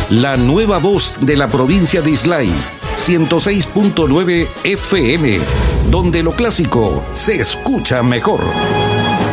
la nueva voz de la provincia de Islay, 106.9 FM, donde lo clásico se escucha mejor.